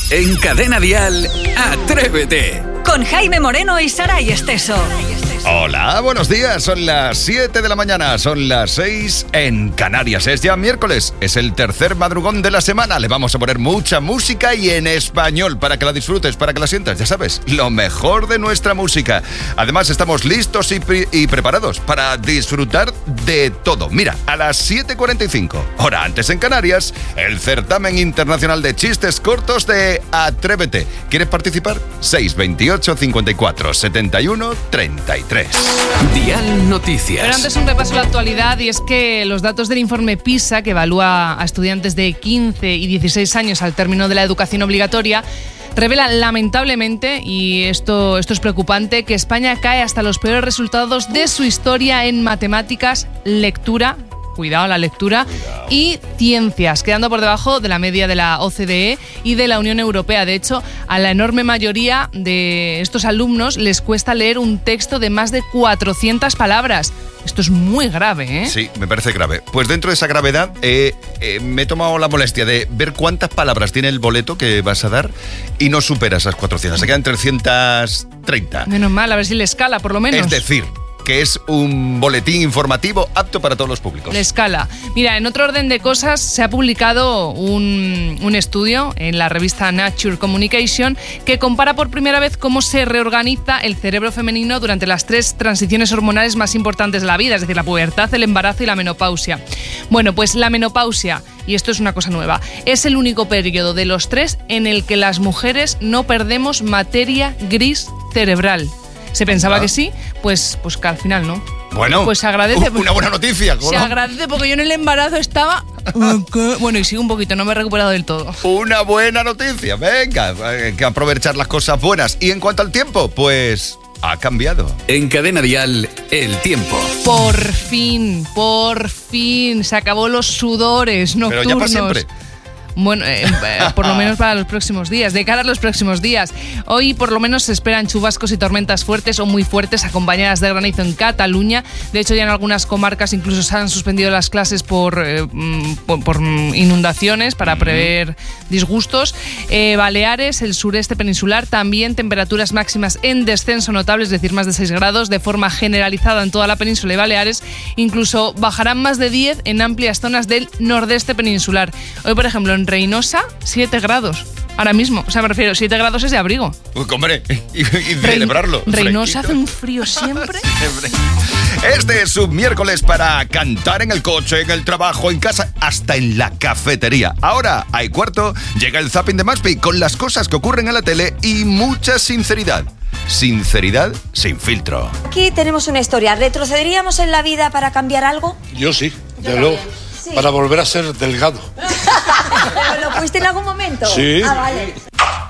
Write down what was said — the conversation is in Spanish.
En Cadena Dial, Atrévete. Con Jaime Moreno y Saray Esteso. Hola, buenos días. Son las 7 de la mañana, son las 6 en Canarias. Es ya miércoles, es el tercer madrugón de la semana. Le vamos a poner mucha música y en español para que la disfrutes, para que la sientas, ya sabes, lo mejor de nuestra música. Además, estamos listos y preparados para disfrutar de todo. Mira, a las 7:45, hora antes en Canarias, el certamen internacional de chistes cortos de Atrévete. ¿Quieres participar? 628 54 71 33. Dial Noticias. Pero antes un repaso a la actualidad, y es que los datos del informe PISA, que evalúa a estudiantes de 15 y 16 años al término de la educación obligatoria, revelan lamentablemente, y esto es preocupante, que España cae hasta los peores resultados de su historia en matemáticas, lectura, cuidado la lectura, y ciencias, quedando por debajo de la media de la OCDE y de la Unión Europea. De hecho, a la enorme mayoría de estos alumnos les cuesta leer un texto de más de 400 palabras. Esto es muy grave, ¿eh? Sí, me parece grave. Pues dentro de esa gravedad me he tomado la molestia de ver cuántas palabras tiene el boleto que vas a dar y no supera esas 400. Se quedan 330. Menos mal, a ver si le escala, por lo menos. Es decir, que es un boletín informativo apto para todos los públicos. La escala. Mira, en otro orden de cosas, se ha publicado un estudio en la revista Nature Communication que compara por primera vez cómo se reorganiza el cerebro femenino durante las 3 transiciones hormonales más importantes de la vida, es decir, la pubertad, el embarazo y la menopausia. Bueno, pues la menopausia, y esto es una cosa nueva, es el único periodo de los 3 en el que las mujeres no perdemos materia gris cerebral. Se pensaba que sí, pues que al final no. Bueno, pues se agradece. Una buena noticia. ¿No? Se agradece porque yo en el embarazo estaba... Bueno, y sigo un poquito, no me he recuperado del todo. Una buena noticia, venga, hay que aprovechar las cosas buenas. Y en cuanto al tiempo, pues ha cambiado. En Cadena Dial, el tiempo. Por fin, se acabó los sudores nocturnos. Pero ya para siempre. Bueno, por lo menos para los próximos días, de cara a los próximos días. Hoy por lo menos se esperan chubascos y tormentas fuertes o muy fuertes acompañadas de granizo en Cataluña. De hecho, ya en algunas comarcas incluso se han suspendido las clases por inundaciones para prever disgustos. Baleares, el sureste peninsular, también temperaturas máximas en descenso notable, es decir, más de 6 grados de forma generalizada en toda la península y Baleares. Incluso bajarán más de 10 en amplias zonas del nordeste peninsular. Hoy, por ejemplo, en Reynosa, 7 grados. Ahora mismo, o sea, me refiero, 7 grados es de abrigo. Uy, hombre, y celebrarlo. Reynosa hace un frío siempre. Este es un miércoles para cantar en el coche, en el trabajo, en casa, hasta en la cafetería. Ahora, a y cuarto, llega el zapping de Maspi con las cosas que ocurren en la tele y mucha sinceridad. Sinceridad sin filtro. Aquí tenemos una historia. ¿Retrocederíamos en la vida para cambiar algo? Yo sí, de luego. Sí. Para volver a ser delgado. ¿Lo fuiste en algún momento? Sí. Ah, vale.